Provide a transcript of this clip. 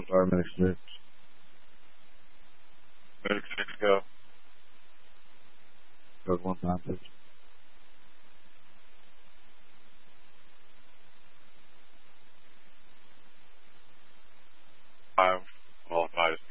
sorry, Medic 6. Medic 6, go. Code 1 time, please. 5, well, advised.